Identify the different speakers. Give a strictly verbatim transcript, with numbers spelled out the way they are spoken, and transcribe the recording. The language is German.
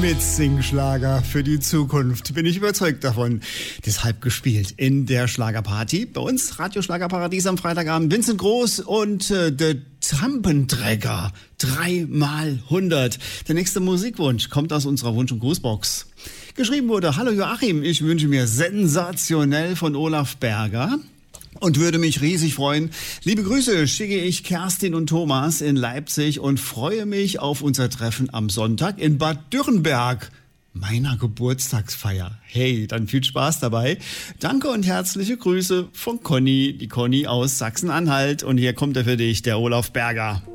Speaker 1: Mitsingschlager für die Zukunft, bin ich überzeugt davon. Deshalb gespielt in der Schlagerparty. Bei uns Radio Schlagerparadies am Freitagabend. Vincent Groß und äh, der Tampenträger. Dreimal hundert. Der nächste Musikwunsch kommt aus unserer Wunsch- und Grußbox. Geschrieben wurde: Hallo Joachim, ich wünsche mir sensationell von Olaf Berger. Und würde mich riesig freuen. Liebe Grüße schicke ich Kerstin und Thomas in Leipzig und freue mich auf unser Treffen am Sonntag in Bad Dürrenberg, meiner Geburtstagsfeier. Hey, dann viel Spaß dabei. Danke und herzliche Grüße von Conny, die Conny aus Sachsen-Anhalt. Und hier kommt er für dich, der Olaf Berger.